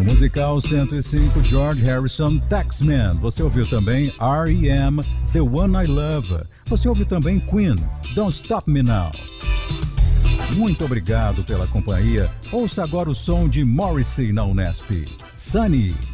No musical 105, George Harrison, Taxman. Você ouviu também R.E.M., The One I Love. Você ouviu também Queen, Don't Stop Me Now. Muito obrigado pela companhia. Ouça agora o som de Morrissey na Unesp, Sunny.